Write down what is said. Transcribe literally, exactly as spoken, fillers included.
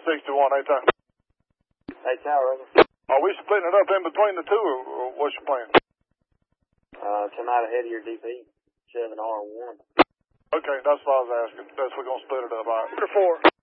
sixty-one, eight tower. Eight tower, Are we splitting it up in between the two, or, or what's your plan? Uh, come out ahead of your D P, seven R one. Okay, that's what I was asking. That's we're gonna split it up. All right. Four.